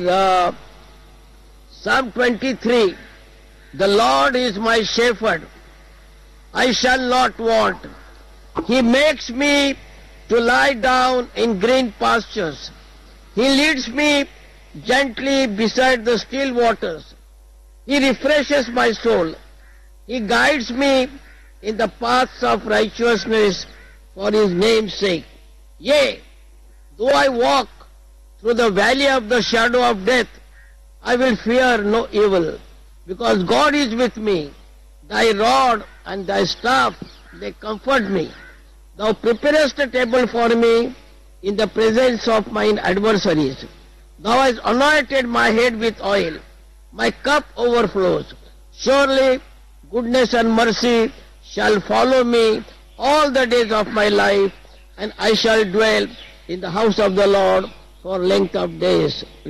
Psalm 23, the Lord is my shepherd, I shall not want. He makes me to lie down in green pastures. He leads me gently beside the still waters. He refreshes my soul. He guides me in the paths of righteousness for His name's sake. Yea, though I walk through the valley of the shadow of death, I will fear no evil, because God is with me. Thy rod and thy staff, they comfort me. Thou preparest a table for me in the presence of mine adversaries. Thou hast anointed my head with oil. My cup overflows. Surely goodness and mercy shall follow me all the days of my life, and I shall dwell in the house of the Lord for length of days.